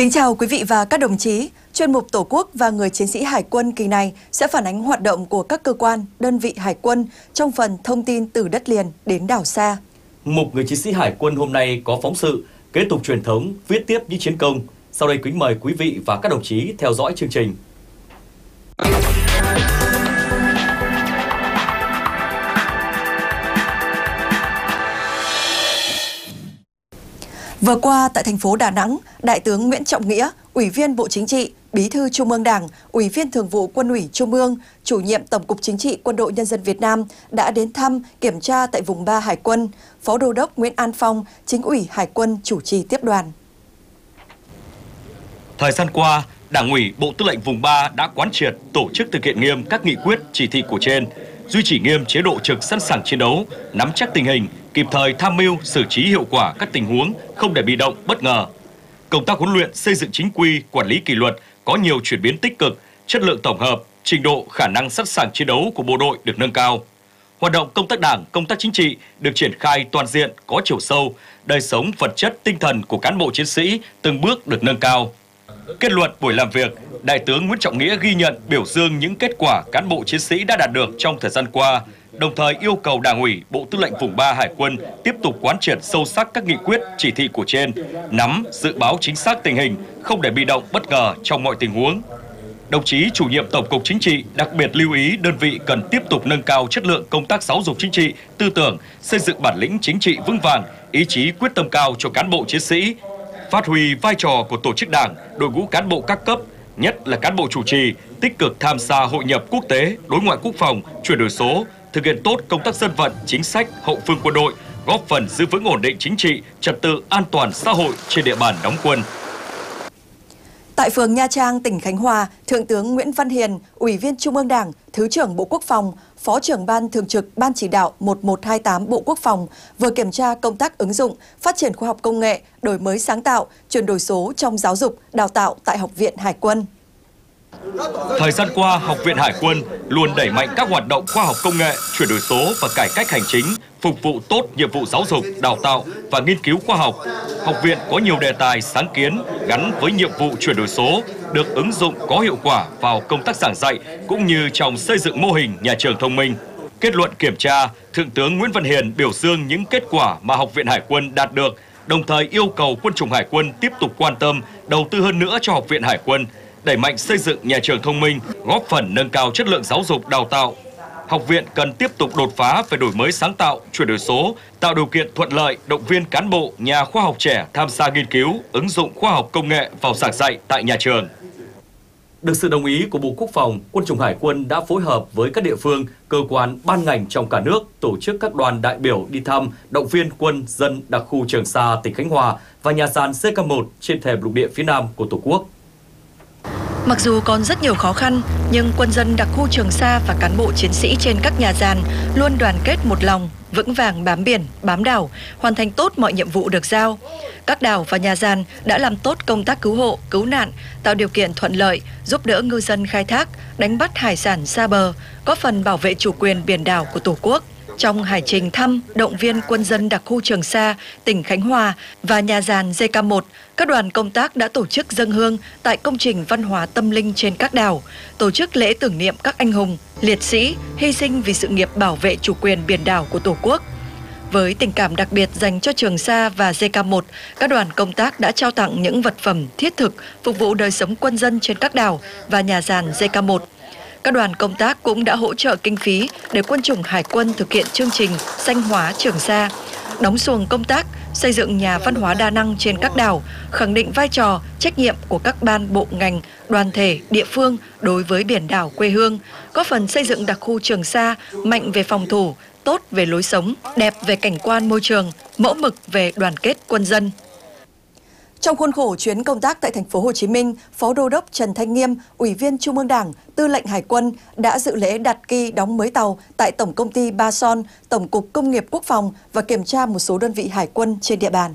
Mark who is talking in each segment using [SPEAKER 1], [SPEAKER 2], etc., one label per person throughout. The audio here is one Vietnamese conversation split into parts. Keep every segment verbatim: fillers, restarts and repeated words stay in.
[SPEAKER 1] Kính chào quý vị và các đồng chí. Chuyên mục Tổ quốc và Người chiến sĩ Hải quân kỳ này sẽ phản ánh hoạt động của các cơ quan, đơn vị Hải quân trong phần thông tin từ đất liền đến đảo xa.
[SPEAKER 2] Mục Người chiến sĩ Hải quân hôm nay có phóng sự kế tục truyền thống viết tiếp những chiến công. Sau đây kính mời quý vị và các đồng chí theo dõi chương trình.
[SPEAKER 1] Vừa qua tại thành phố Đà Nẵng, Đại tướng Nguyễn Trọng Nghĩa, Ủy viên Bộ Chính trị, Bí thư Trung ương Đảng, Ủy viên Thường vụ Quân ủy Trung ương, Chủ nhiệm Tổng cục Chính trị Quân đội Nhân dân Việt Nam đã đến thăm, kiểm tra tại vùng ba Hải quân. Phó Đô đốc Nguyễn An Phong, Chính ủy Hải quân chủ trì tiếp đoàn.
[SPEAKER 2] Thời gian qua, Đảng ủy Bộ Tư lệnh vùng ba đã quán triệt tổ chức thực hiện nghiêm các nghị quyết, chỉ thị của trên, duy trì nghiêm chế độ trực sẵn sàng chiến đấu, nắm chắc tình hình, kịp thời tham mưu xử trí hiệu quả các tình huống, không để bị động, bất ngờ. Công tác huấn luyện xây dựng chính quy, quản lý kỷ luật có nhiều chuyển biến tích cực, chất lượng tổng hợp, trình độ khả năng sẵn sàng chiến đấu của bộ đội được nâng cao. Hoạt động công tác đảng, công tác chính trị được triển khai toàn diện, có chiều sâu, đời sống vật chất tinh thần của cán bộ chiến sĩ từng bước được nâng cao. Kết luận buổi làm việc, Đại tướng Nguyễn Trọng Nghĩa ghi nhận, biểu dương những kết quả cán bộ chiến sĩ đã đạt được trong thời gian qua, đồng thời yêu cầu Đảng ủy Bộ Tư lệnh vùng ba Hải quân tiếp tục quán triệt sâu sắc các nghị quyết, chỉ thị của trên, nắm, dự báo chính xác tình hình, không để bị động, bất ngờ trong mọi tình huống. Đồng chí Chủ nhiệm Tổng cục Chính trị đặc biệt lưu ý đơn vị cần tiếp tục nâng cao chất lượng công tác giáo dục chính trị, tư tưởng, xây dựng bản lĩnh chính trị vững vàng, ý chí quyết tâm cao cho cán bộ chiến sĩ, phát huy vai trò của tổ chức đảng, đội ngũ cán bộ các cấp, nhất là cán bộ chủ trì, tích cực tham gia hội nhập quốc tế, đối ngoại quốc phòng, chuyển đổi số, thực hiện tốt công tác dân vận, chính sách, hậu phương quân đội, góp phần giữ vững ổn định chính trị, trật tự an toàn xã hội trên địa bàn đóng quân.
[SPEAKER 1] Tại phường Nha Trang, tỉnh Khánh Hòa, Thượng tướng Nguyễn Văn Hiền, Ủy viên Trung ương Đảng, Thứ trưởng Bộ Quốc phòng, Phó trưởng Ban Thường trực Ban Chỉ đạo một một hai tám Bộ Quốc phòng vừa kiểm tra công tác ứng dụng, phát triển khoa học công nghệ, đổi mới sáng tạo, chuyển đổi số trong giáo dục, đào tạo tại Học viện Hải quân.
[SPEAKER 2] Thời gian qua, Học viện Hải quân luôn đẩy mạnh các hoạt động khoa học công nghệ, chuyển đổi số và cải cách hành chính, phục vụ tốt nhiệm vụ giáo dục, đào tạo và nghiên cứu khoa học. Học viện có nhiều đề tài sáng kiến gắn với nhiệm vụ chuyển đổi số được ứng dụng có hiệu quả vào công tác giảng dạy cũng như trong xây dựng mô hình nhà trường thông minh. Kết luận kiểm tra, Thượng tướng Nguyễn Văn Hiền biểu dương những kết quả mà Học viện Hải quân đạt được, đồng thời yêu cầu Quân chủng Hải quân tiếp tục quan tâm, đầu tư hơn nữa cho Học viện Hải quân, đẩy mạnh xây dựng nhà trường thông minh, góp phần nâng cao chất lượng giáo dục đào tạo. Học viện cần tiếp tục đột phá về đổi mới sáng tạo, chuyển đổi số, tạo điều kiện thuận lợi, động viên cán bộ, nhà khoa học trẻ tham gia nghiên cứu, ứng dụng khoa học công nghệ vào giảng dạy tại nhà trường. Được sự đồng ý của Bộ Quốc phòng, Quân chủng Hải quân đã phối hợp với các địa phương, cơ quan, ban ngành trong cả nước tổ chức các đoàn đại biểu đi thăm, động viên quân dân đặc khu Trường Sa, tỉnh Khánh Hòa và nhà giàn C K một trên thềm lục địa phía Nam của Tổ quốc.
[SPEAKER 1] Mặc dù còn rất nhiều khó khăn, nhưng quân dân đặc khu Trường Sa và cán bộ chiến sĩ trên các nhà giàn luôn đoàn kết một lòng, vững vàng bám biển, bám đảo, hoàn thành tốt mọi nhiệm vụ được giao. Các đảo và nhà giàn đã làm tốt công tác cứu hộ, cứu nạn, tạo điều kiện thuận lợi, giúp đỡ ngư dân khai thác, đánh bắt hải sản xa bờ, góp phần bảo vệ chủ quyền biển đảo của Tổ quốc. Trong hải trình thăm, động viên quân dân đặc khu Trường Sa, tỉnh Khánh Hòa và nhà giàn D K một, các đoàn công tác đã tổ chức dâng hương tại công trình văn hóa tâm linh trên các đảo, tổ chức lễ tưởng niệm các anh hùng, liệt sĩ, hy sinh vì sự nghiệp bảo vệ chủ quyền biển đảo của Tổ quốc. Với tình cảm đặc biệt dành cho Trường Sa và D K một, các đoàn công tác đã trao tặng những vật phẩm thiết thực phục vụ đời sống quân dân trên các đảo và nhà giàn D K một. Các đoàn công tác cũng đã hỗ trợ kinh phí để Quân chủng Hải quân thực hiện chương trình xanh hóa Trường Sa, đóng xuồng công tác, xây dựng nhà văn hóa đa năng trên các đảo, khẳng định vai trò, trách nhiệm của các ban bộ ngành, đoàn thể, địa phương đối với biển đảo quê hương, góp phần xây dựng đặc khu Trường Sa mạnh về phòng thủ, tốt về lối sống, đẹp về cảnh quan môi trường, mẫu mực về đoàn kết quân dân. Trong khuôn khổ chuyến công tác tại thành phố Hồ Chí Minh, Phó Đô đốc Trần Thanh Nghiêm, Ủy viên Trung ương Đảng, Tư lệnh Hải quân đã dự lễ đặt kỳ đóng mới tàu tại Tổng công ty Ba Son, Tổng cục Công nghiệp Quốc phòng và kiểm tra một số đơn vị hải quân trên địa bàn.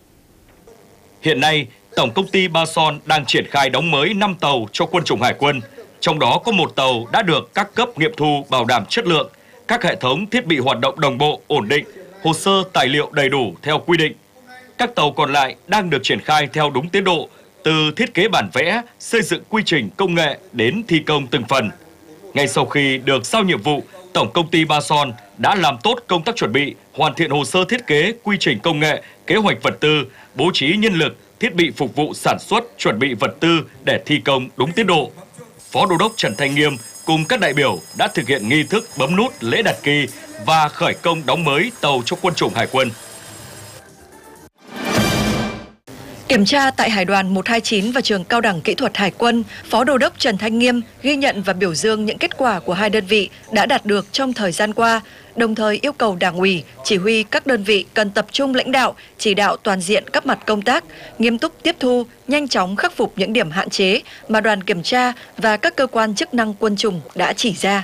[SPEAKER 2] Hiện nay, Tổng công ty Ba Son đang triển khai đóng mới năm tàu cho Quân chủng Hải quân, trong đó có một tàu đã được các cấp nghiệm thu bảo đảm chất lượng, các hệ thống thiết bị hoạt động đồng bộ, ổn định, hồ sơ tài liệu đầy đủ theo quy định. Các tàu còn lại đang được triển khai theo đúng tiến độ, từ thiết kế bản vẽ, xây dựng quy trình công nghệ đến thi công từng phần. Ngay sau khi được giao nhiệm vụ, Tổng công ty Ba Son đã làm tốt công tác chuẩn bị, hoàn thiện hồ sơ thiết kế, quy trình công nghệ, kế hoạch vật tư, bố trí nhân lực, thiết bị phục vụ sản xuất, chuẩn bị vật tư để thi công đúng tiến độ. Phó Đô đốc Trần Thanh Nghiêm cùng các đại biểu đã thực hiện nghi thức bấm nút lễ đặt kỳ và khởi công đóng mới tàu cho quân chủng Hải quân.
[SPEAKER 1] Kiểm tra tại Hải đoàn một hai chín và Trường Cao đẳng Kỹ thuật Hải quân, Phó Đô đốc Trần Thanh Nghiêm ghi nhận và biểu dương những kết quả của hai đơn vị đã đạt được trong thời gian qua, đồng thời yêu cầu Đảng ủy, chỉ huy các đơn vị cần tập trung lãnh đạo, chỉ đạo toàn diện các mặt công tác, nghiêm túc tiếp thu, nhanh chóng khắc phục những điểm hạn chế mà đoàn kiểm tra và các cơ quan chức năng quân chủng đã chỉ ra.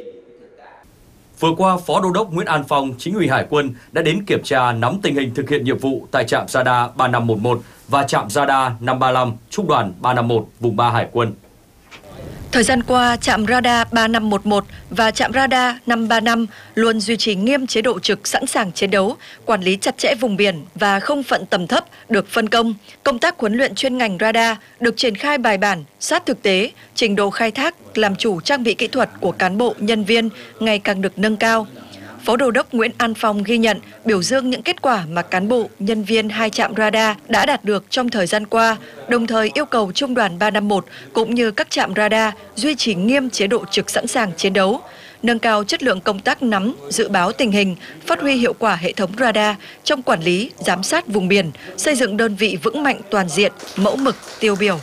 [SPEAKER 2] Vừa qua, Phó Đô đốc Nguyễn An Phong, Chính ủy Hải quân đã đến kiểm tra nắm tình hình thực hiện nhiệm vụ tại trạm radar ba năm một một và trạm radar năm ba lăm, Trung đoàn ba năm một, vùng ba Hải quân.
[SPEAKER 1] Thời gian qua, trạm radar ba năm một một và trạm radar năm ba năm luôn duy trì nghiêm chế độ trực sẵn sàng chiến đấu, quản lý chặt chẽ vùng biển và không phận tầm thấp được phân công. Công tác huấn luyện chuyên ngành radar được triển khai bài bản, sát thực tế, trình độ khai thác, làm chủ trang bị kỹ thuật của cán bộ, nhân viên ngày càng được nâng cao. Phó Đô đốc Nguyễn An Phong ghi nhận, biểu dương những kết quả mà cán bộ, nhân viên hai trạm radar đã đạt được trong thời gian qua, đồng thời yêu cầu Trung đoàn ba năm một cũng như các trạm radar duy trì nghiêm chế độ trực sẵn sàng chiến đấu, nâng cao chất lượng công tác nắm, dự báo tình hình, phát huy hiệu quả hệ thống radar trong quản lý, giám sát vùng biển, xây dựng đơn vị vững mạnh toàn diện, mẫu mực, tiêu biểu.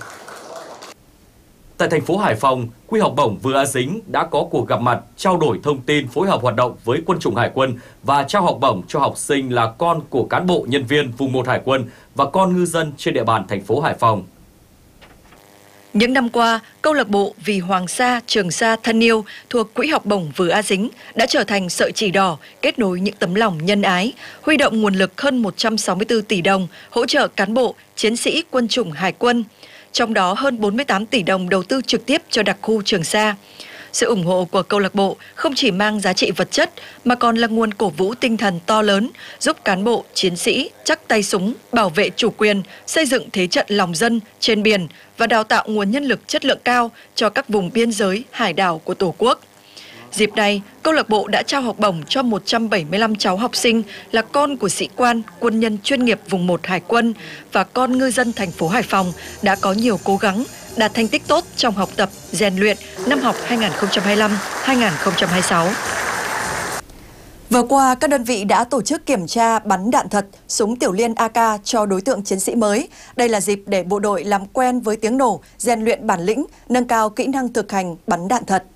[SPEAKER 2] Tại thành phố Hải Phòng, Quỹ học bổng Vừa A Dính đã có cuộc gặp mặt trao đổi thông tin phối hợp hoạt động với quân chủng Hải quân và trao học bổng cho học sinh là con của cán bộ nhân viên vùng một Hải quân và con ngư dân trên địa bàn thành phố Hải Phòng.
[SPEAKER 1] Những năm qua, câu lạc bộ Vì Hoàng Sa, Trường Sa thân yêu thuộc Quỹ học bổng Vừa A Dính đã trở thành sợi chỉ đỏ kết nối những tấm lòng nhân ái, huy động nguồn lực hơn một trăm sáu mươi tư tỷ đồng hỗ trợ cán bộ, chiến sĩ quân chủng Hải quân. Trong đó hơn bốn mươi tám tỷ đồng đầu tư trực tiếp cho đặc khu Trường Sa. Sự ủng hộ của câu lạc bộ không chỉ mang giá trị vật chất mà còn là nguồn cổ vũ tinh thần to lớn, giúp cán bộ, chiến sĩ chắc tay súng, bảo vệ chủ quyền, xây dựng thế trận lòng dân trên biển và đào tạo nguồn nhân lực chất lượng cao cho các vùng biên giới, hải đảo của Tổ quốc. Dịp này, câu lạc bộ đã trao học bổng cho một trăm bảy mươi lăm cháu học sinh là con của sĩ quan, quân nhân chuyên nghiệp vùng một Hải quân và con ngư dân thành phố Hải Phòng đã có nhiều cố gắng, đạt thành tích tốt trong học tập, rèn luyện năm học hai nghìn không trăm hai mươi lăm hai nghìn không trăm hai mươi sáu. Vừa qua, các đơn vị đã tổ chức kiểm tra bắn đạn thật, súng tiểu liên a ca cho đối tượng chiến sĩ mới. Đây là dịp để bộ đội làm quen với tiếng nổ, rèn luyện bản lĩnh, nâng cao kỹ năng thực hành bắn đạn thật.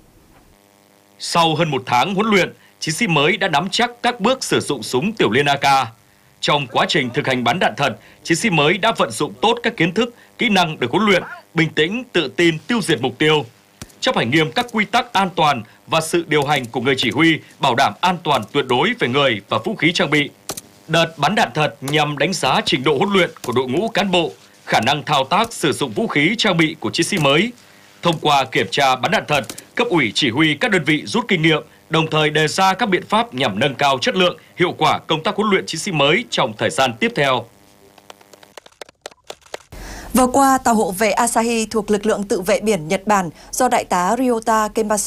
[SPEAKER 2] Sau hơn một tháng huấn luyện, chiến sĩ mới đã nắm chắc các bước sử dụng súng tiểu liên a ca. Trong quá trình thực hành bắn đạn thật, chiến sĩ mới đã vận dụng tốt các kiến thức, kỹ năng được huấn luyện, bình tĩnh, tự tin tiêu diệt mục tiêu. Chấp hành nghiêm các quy tắc an toàn và sự điều hành của người chỉ huy, bảo đảm an toàn tuyệt đối về người và vũ khí trang bị. Đợt bắn đạn thật nhằm đánh giá trình độ huấn luyện của đội ngũ cán bộ, khả năng thao tác sử dụng vũ khí trang bị của chiến sĩ mới. Thông qua kiểm tra bắn đạn thật, cấp ủy chỉ huy các đơn vị rút kinh nghiệm, đồng thời đề ra các biện pháp nhằm nâng cao chất lượng, hiệu quả công tác huấn luyện chiến sĩ mới trong thời gian tiếp theo.
[SPEAKER 1] Vừa qua, tàu hộ vệ Asahi thuộc lực lượng tự vệ biển Nhật Bản do Đại tá Ryota Kemasa